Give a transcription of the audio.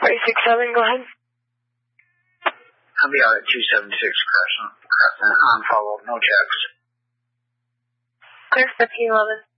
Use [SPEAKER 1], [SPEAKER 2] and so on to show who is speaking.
[SPEAKER 1] 467, go ahead.
[SPEAKER 2] I'll be out at 276 Crescent, on follow, no checks.
[SPEAKER 1] Clear 1511.